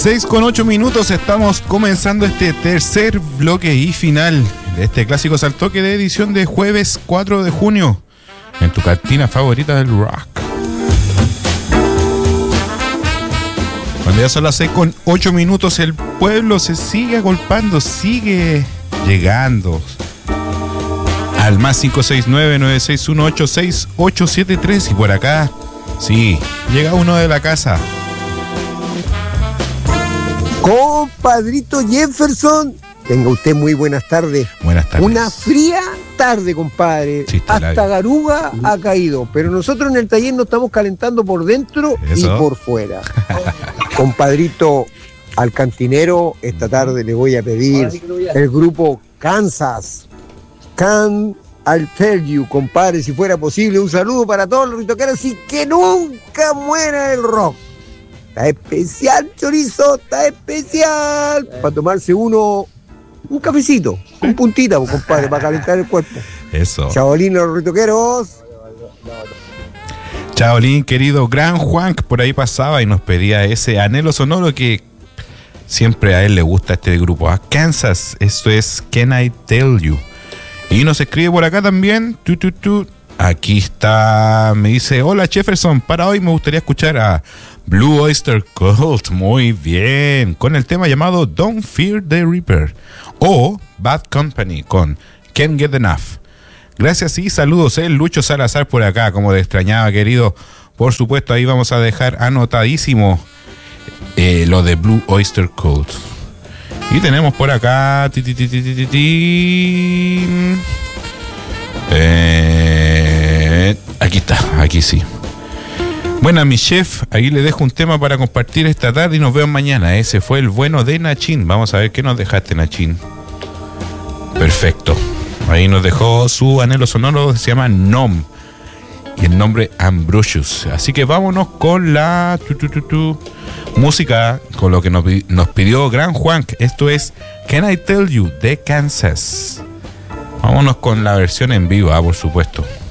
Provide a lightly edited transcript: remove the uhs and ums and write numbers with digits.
6:08, estamos comenzando este tercer bloque y final de este clásico al toque de edición de jueves 4 de junio en tu cantina favorita del rock. Cuando ya son las 6:08, el pueblo se sigue agolpando, sigue llegando al más 569-961-86873 y por acá, sí, llega uno de la casa. Compadrito Jefferson, tenga usted muy buenas tardes. Buenas tardes. Una fría tarde, compadre. Sí, hasta Garuga ha caído, pero nosotros en el taller nos estamos calentando por dentro y por fuera. Compadrito, al cantinero, esta tarde le voy a pedir el grupo Kansas. I'll tell you, compadre, si fuera posible, un saludo para todos los ritoqueros y que nunca muera el rock. Está especial, chorizo, está especial. Para tomarse un cafecito, un puntita, compadre, para calentar el cuerpo. Eso. Chaolín, los ritoqueros. Chaolín, querido Gran Juan, por ahí pasaba y nos pedía ese anhelo sonoro que siempre a él le gusta este grupo. A Kansas, esto es Can I Tell You. Y nos escribe por acá también. Aquí está, me dice: hola Jefferson, para hoy me gustaría escuchar a Blue Oyster Cult, muy bien, con el tema llamado Don't Fear the Reaper, o Bad Company con Can't Get Enough. Gracias y saludos, Lucho Salazar por acá, como te extrañaba, querido. Por supuesto, ahí vamos a dejar anotadísimo lo de Blue Oyster Cult. Y tenemos por acá aquí está, aquí sí. Buena, mi chef, ahí le dejo un tema para compartir esta tarde y nos vemos mañana. Ese fue el bueno de Nachín. Vamos a ver qué nos dejaste, Nachín. Perfecto. Ahí nos dejó su anhelo sonoro, se llama Nom. Y el nombre Ambrosius. Así que vámonos con la música, con lo que nos pidió Gran Juan. Esto es Can I Tell You de Kansas. Vámonos con la versión en vivo, por supuesto.